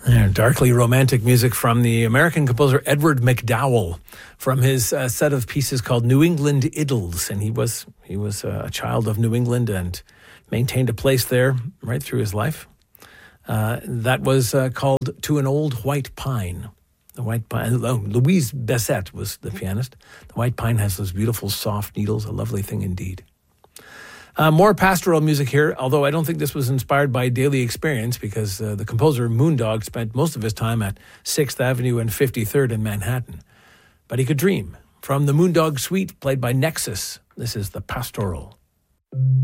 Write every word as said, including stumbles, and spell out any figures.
Yeah, darkly romantic music from the American composer Edward MacDowell from his uh, set of pieces called New England Idylls. And he was he was a child of New England and maintained a place there right through his life. Uh, that was uh, called To an Old White Pine. The White Pine. Oh, Louise Bessette was the pianist. The White Pine has those beautiful soft needles, a lovely thing indeed. Uh, more pastoral music here, although I don't think this was inspired by daily experience because uh, the composer Moondog spent most of his time at sixth Avenue and fifty-third in Manhattan. But he could dream. From the Moondog Suite, played by Nexus, this is the Pastoral.